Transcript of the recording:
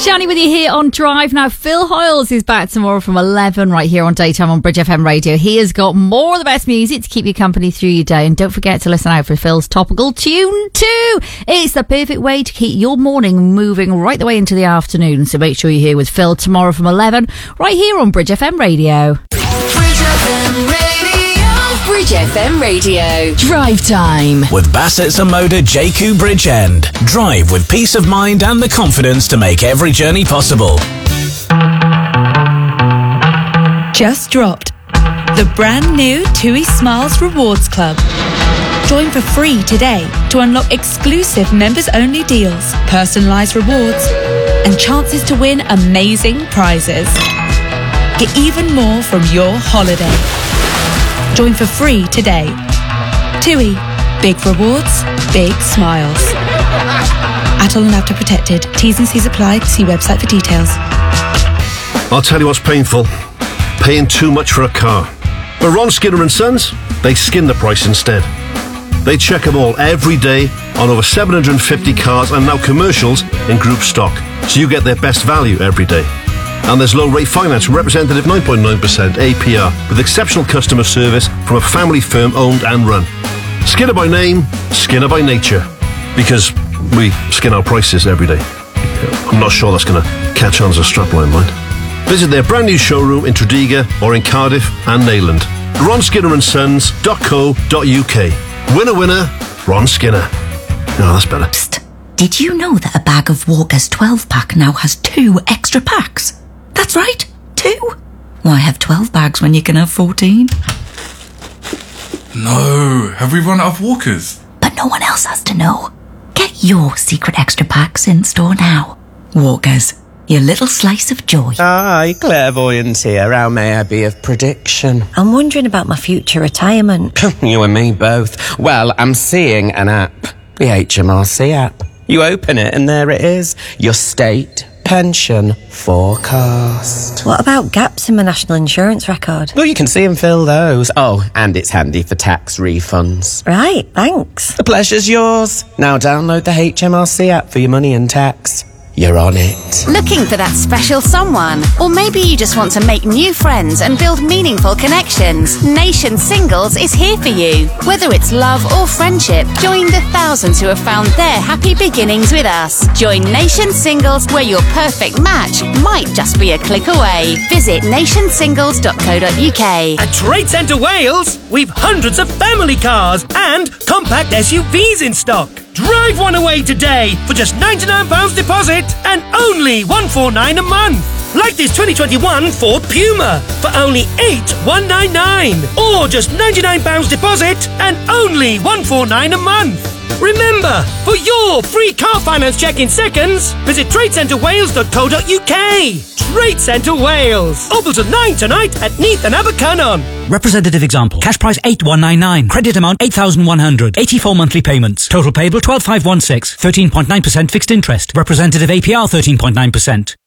Shani with you here on Drive. Now, Phil Hoyles is back tomorrow from 11 right here on Daytime on Bridge FM Radio. He has got more of the best music to keep you company through your day. And don't forget to listen out for Phil's topical tune too. It's the perfect way to keep your morning moving right the way into the afternoon. So make sure you're here with Phil tomorrow from 11 right here on Bridge FM Radio. Bridge FM Radio. Bridge FM Radio. Drive Time. With Bassett's and Moda JQ Bridgend. Drive with peace of mind and the confidence to make every journey possible. Just dropped. The brand new TUI Smiles Rewards Club. Join for free today to unlock exclusive members-only deals, personalised rewards, and chances to win amazing prizes. Get even more from your holiday. Join for free today. TUI. Big rewards, big smiles. Atoll and After Protected. T's and C's apply. See website for details. I'll tell you what's painful. Paying too much for a car. But Ron Skinner and Sons, they skin the price instead. They check them all every day on over 750 cars and now commercials in group stock. So you get their best value every day. And there's low rate finance from representative 9.9% APR with exceptional customer service from a family firm owned and run. Skinner by name, Skinner by nature. Because we skin our prices every day. I'm not sure that's going to catch on as a strapline, mind. Visit their brand new showroom in Tredegar or in Cardiff and Neyland. RonSkinnerandSons.co.uk. Winner, winner, Ron Skinner. No, that's better. Psst. Did you know that a bag of Walker's 12-pack now has 2 extra packs? That's right, 2. Why have 12 bags when you can have 14? No, have we run out of Walkers? But no one else has to know. Get your secret extra packs in store now. Walkers, your little slice of joy. Hi, clairvoyant here. How may I be of prediction? I'm wondering about my future retirement. You and me both. Well, I'm seeing an app. The HMRC app. You open it and there it is. Your state pension forecast. What about gaps in my national insurance record? Well, you can see and fill those. Oh, and it's handy for tax refunds. Right, thanks. The pleasure's yours. Now download the HMRC app for your money and tax. You're on it. Looking for that special someone? Or maybe you just want to make new friends and build meaningful connections. Nation Singles is here for you. Whether it's love or friendship, join the thousands who have found their happy beginnings with us. Join Nation Singles, where your perfect match might just be a click away. Visit nationsingles.co.uk. At Trade Centre Wales, we've hundreds of family cars and compact SUVs in stock. Drive one away today for just £99 deposit and only £149 a month. Like this 2021 Ford Puma for only £8,199. Or just £99 deposit and only £149 a month. Remember, for your free car finance check in seconds, visit tradecentrewales.co.uk. Trade Centre Wales. Open till 9 tonight at Neath and Abercynon. Representative example. Cash price 8,199. Credit amount 8,100. 84 monthly payments. Total payable 12,516. 13.9% fixed interest. Representative APR 13.9%.